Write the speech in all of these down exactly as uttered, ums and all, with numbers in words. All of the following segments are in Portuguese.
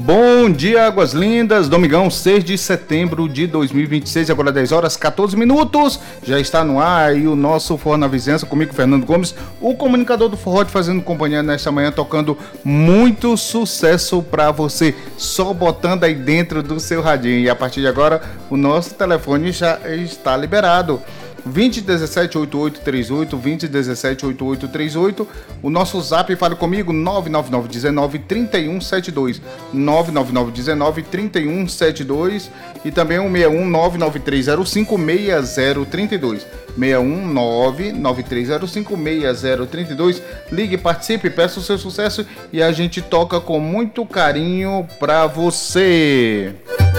Bom dia, Águas Lindas, domingão, seis de setembro de dois mil e vinte e seis, agora dez horas, quatorze minutos, já está no ar aí o nosso Forró na Vizinhança, comigo, Fernando Gomes, o comunicador do Forró, te fazendo companhia nesta manhã, tocando muito sucesso pra você, só botando aí dentro do seu radinho. E a partir de agora, o nosso telefone já está liberado. vinte, dezessete, oitenta e oito, trinta e oito, vinte, dezessete, oitenta e oito, trinta e oito. O nosso zap, fale comigo, nove nove nove, dezenove, trinta e um, setenta e dois. nove nove nove, dezenove, trinta e um, setenta e dois. E também o seis um nove nove três zero cinco, seis zero três dois. seis um nove nove três zero cinco, seis zero três dois. Ligue, participe, peça o seu sucesso e a gente toca com muito carinho pra você.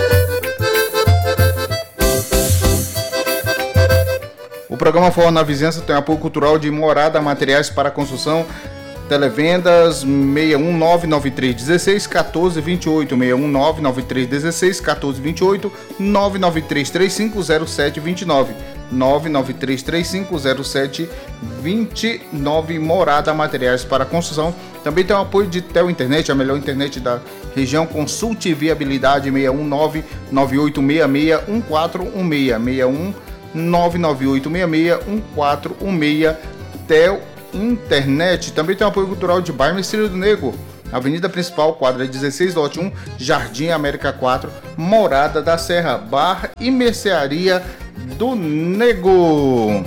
O programa Forró na Vizinhança tem apoio cultural de Morada Materiais para Construção, televendas seis um nove nove três um seis, um quatro dois oito, seis um nove nove três um seis, um quatro dois oito, nove nove três três cinco zero sete dois nove, nove nove três três cinco zero sete dois nove. Morada Materiais para Construção. Também tem o apoio de Tel Internet, a melhor internet da região. Consulte viabilidade seis um nove nove oito seis seis um quatro um seis, seis um nove nove oito seis seis um quatro um seis. Tel Internet. Também tem o apoio cultural de Bar Mercearia do Nego, Avenida Principal, quadra dezesseis, lote um, Jardim América quatro, Morada da Serra. Bar e Mercearia do Nego.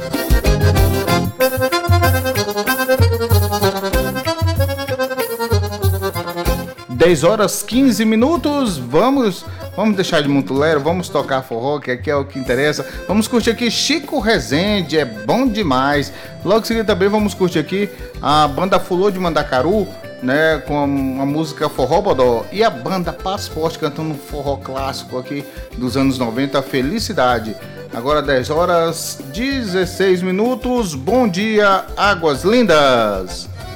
dez horas, quinze minutos. Vamos Vamos deixar de muito lero, vamos tocar forró, que aqui é o que interessa. Vamos curtir aqui Chico Rezende, é bom demais. Logo em seguida também vamos curtir aqui a banda Fulô de Mandacaru, né, com a música Forró Bodó. E a banda Paz Forte cantando um forró clássico aqui dos anos noventa, Felicidade. Agora dez horas, dezesseis minutos. Bom dia, Águas Lindas.